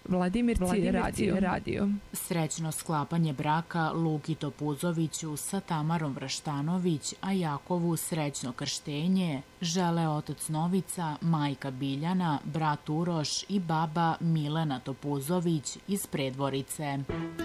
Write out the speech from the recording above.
Vladimirci radio. Srećno sklapanje braka Luki Topuzoviću sa Tamarom Vraštanović, a Jakovu srećno krštenje žele otac Novica, majka Biljana, brat Uroš i baba Milena Topuzović iz Predvorice.